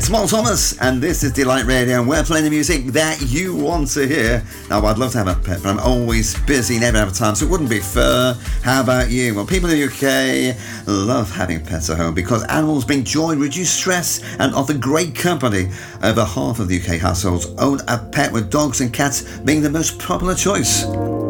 it's Mark Thomas, and this is Delight Radio, and we're playing the music that you want to hear. Now, I'd love to have a pet, but I'm always busy, never have time, so it wouldn't be fair. How about you? Well, people in the UK love having pets at home because animals bring joy, reduce stress, and offer great company. Over half of the UK households own a pet, with dogs and cats being the most popular choice.